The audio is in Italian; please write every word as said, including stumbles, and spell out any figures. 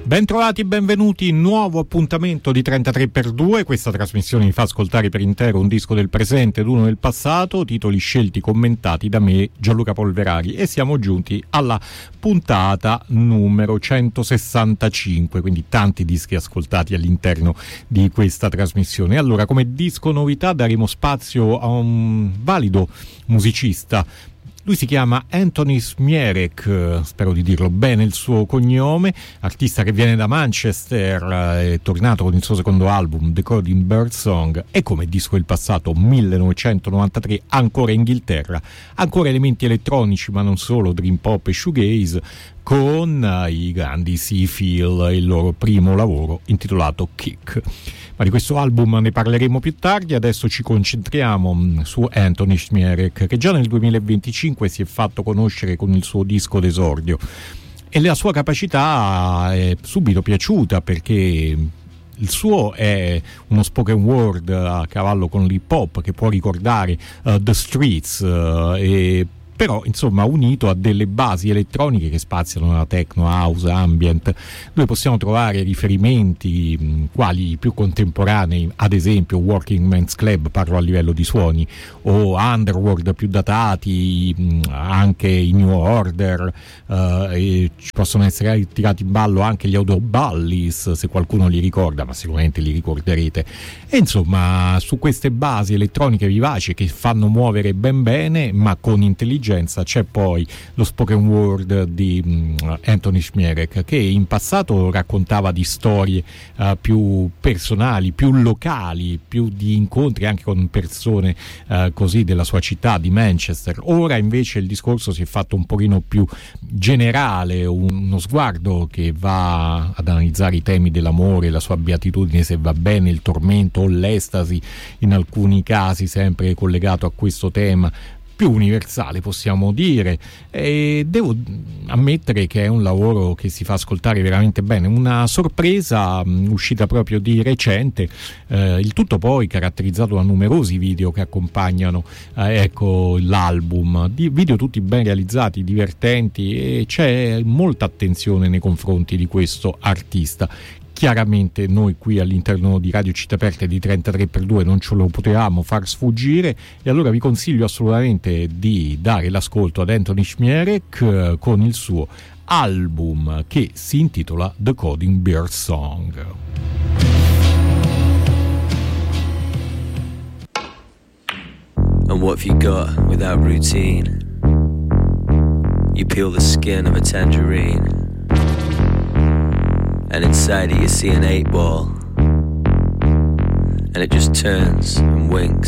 Bentrovati e benvenuti, nuovo appuntamento di trentatré per due. Questa trasmissione vi fa ascoltare per intero un disco del presente ed uno del passato, titoli scelti, commentati da me, Gianluca Polverari, e siamo giunti alla puntata numero centosessantacinque, quindi tanti dischi ascoltati all'interno di questa trasmissione. Allora, come disco novità daremo spazio a un valido musicista. Lui si chiama Anthony Smierek, spero di dirlo bene il suo cognome, artista che viene da Manchester, è tornato con il suo secondo album Decoding Birdsong e come disco del passato millenovecentonovantatré ancora Inghilterra, ancora elementi elettronici ma non solo, dream pop e shoegaze, con i grandi Sea Feel e il loro primo lavoro intitolato Kick. Ma di questo album ne parleremo più tardi. Adesso ci concentriamo su Anthony Smierek, che già nel duemilaventicinque si è fatto conoscere con il suo disco d'esordio e la sua capacità è subito piaciuta, perché il suo è uno spoken word a cavallo con l'hip hop che può ricordare uh, The Streets, uh, e però insomma unito a delle basi elettroniche che spaziano nella techno, house, ambient, dove possiamo trovare riferimenti mh, quali i più contemporanei, ad esempio Working Men's Club, parlo a livello di suoni, o Underworld più datati, mh, anche i New Order, uh, e ci possono essere tirati in ballo anche gli Autoballis, se qualcuno li ricorda, ma sicuramente li ricorderete. E insomma, su queste basi elettroniche vivaci che fanno muovere ben bene, ma con intelligenza, c'è poi lo spoken word di um, Anthony Smierek, che in passato raccontava di storie uh, più personali, più locali, più di incontri anche con persone uh, così della sua città, di Manchester. Ora invece il discorso si è fatto un pochino più generale, uno sguardo che va ad analizzare i temi dell'amore, la sua beatitudine, se va bene, il tormento o l'estasi, in alcuni casi sempre collegato a questo tema più universale, possiamo dire, e devo ammettere che è un lavoro che si fa ascoltare veramente bene, una sorpresa um, uscita proprio di recente, eh, il tutto poi caratterizzato da numerosi video che accompagnano eh, ecco l'album, di video tutti ben realizzati, divertenti, e c'è molta attenzione nei confronti di questo artista. Chiaramente noi qui all'interno di Radio Città Aperta di trentatré per due non ce lo potevamo far sfuggire, e allora vi consiglio assolutamente di dare l'ascolto ad Anthony Smierek eh, con il suo album che si intitola Decoding Birdsong. And what have you got without routine? You peel the skin of a tangerine, and inside it you see an eight ball, and it just turns and winks